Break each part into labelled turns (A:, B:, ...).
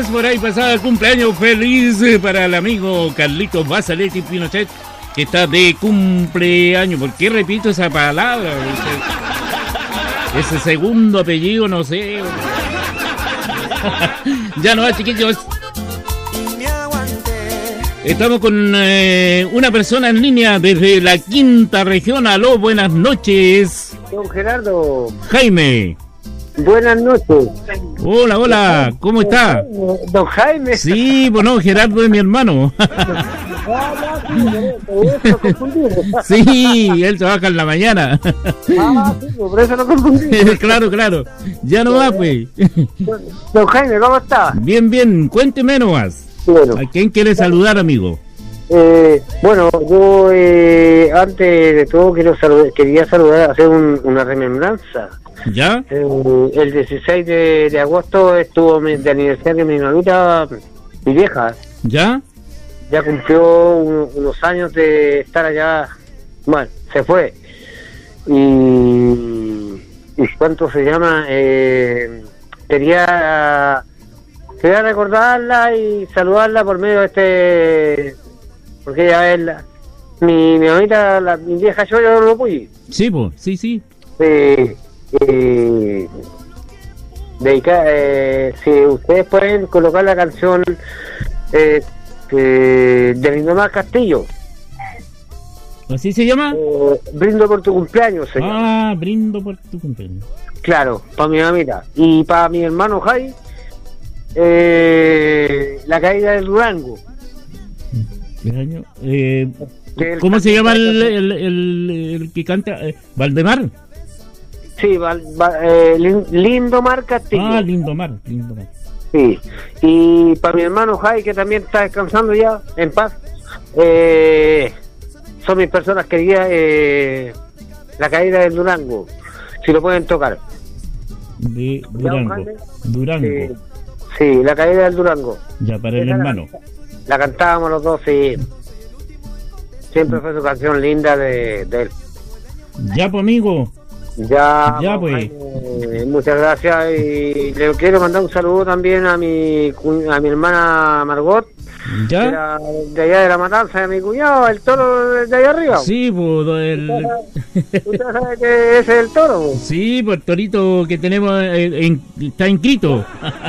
A: más por ahí pasada cumpleaños feliz para el amigo Carlitos Basaletti Pinochet, que está de cumpleaños. ¿Por qué repito esa palabra? Ese segundo apellido, no sé. Ya no va, chiquillos. Estamos con una persona en línea desde la quinta región. Aló, buenas noches.
B: Don Gerardo.
A: Jaime.
B: Buenas noches.
A: Hola, hola, ¿cómo está?
B: Don Jaime.
A: Sí, bueno, Gerardo es mi hermano. Sí, él trabaja en la mañana.
B: Ah, sí, por eso lo confundí.
A: Claro, claro. Ya no va, pues.
B: Don Jaime, ¿cómo está?
A: Bien, bien, cuénteme nomás.
B: Bueno.
A: ¿A quién quiere saludar, amigo?
B: Bueno, yo antes de todo quería saludar, hacer una remembranza.
A: ¿Ya?
B: El 16 de agosto estuvo de aniversario mi mamita, mi vieja.
A: ¿Ya?
B: Ya cumplió unos años de estar allá. Bueno, se fue. ¿Y cuánto se llama? Quería recordarla y saludarla por medio de porque ella es mi mamita, mi vieja, yo no lo pude.
A: Sí, pues, sí, sí.
B: Si ustedes pueden colocar la canción de Lindomar Castillo.
A: ¿Así se llama?
B: Brindo por tu cumpleaños, señor.
A: Ah, brindo por tu cumpleaños.
B: Claro, para mi mamita. Y para mi hermano Jai, la caída del Durango.
A: ¿Cómo se llama el que canta? ¿Valdemar?
B: Sí, Lindomar Castillo.
A: Ah, Lindomar.
B: Sí. Y para mi hermano Jai, que también está descansando ya, en paz. Son mis personas queridas, la caída del Durango. Si lo pueden tocar.
A: De Durango.
B: Sí, la caída del Durango.
A: Ya, para el hermano.
B: La cantábamos los dos, sí. Siempre fue su canción linda de él.
A: Ya, pues, amigo.
B: Ya
A: pues.
B: Muchas gracias. Y le quiero mandar un saludo también a mi hermana Margot.
A: ¿Ya?
B: De allá de la Matanza, de mi cuñado, el toro de allá arriba.
A: Sí, pues.
B: ¿Usted sabe que ese es el toro?
A: Sí, pues el torito que tenemos está inscrito.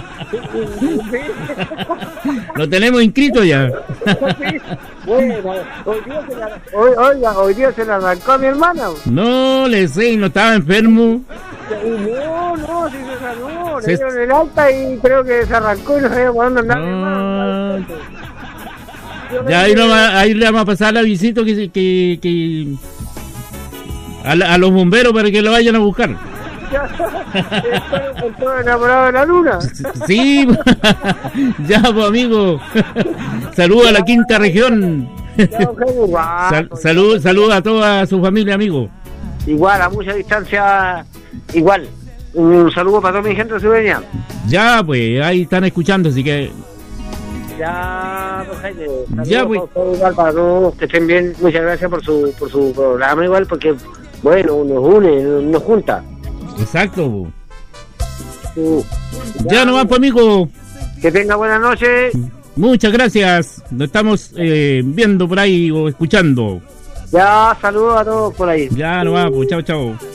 A: Lo tenemos inscrito ya.
B: Bueno, hoy día se la arrancó a mi hermana.
A: No, le sé, no estaba enfermo.
B: No, si se sanó, le dieron el alta y creo que se arrancó y no sabía por dónde andar mi hermano. Ya
A: ahí le vamos a pasar la visita que a los bomberos para que lo vayan a buscar.
B: ¿Estoy enamorado de la luna?
A: Sí, ya, pues, amigo. Saludos a la quinta región. Saludos a toda su familia, amigo.
B: Igual, a mucha distancia, igual. Un saludo para toda mi gente sureña.
A: Ya, pues, ahí están escuchando, así que...
B: Ya, pues, Jaime.
A: Ya, pues.
B: Para todos, que estén bien. Muchas gracias por su programa, igual, porque, bueno, nos une, nos junta.
A: Exacto. Ya nomás, pues, amigo.
B: Que tenga buenas noches.
A: Muchas gracias. Nos estamos viendo por ahí o escuchando.
B: Ya, saludos a todos por ahí.
A: Ya nomás, pues, chao.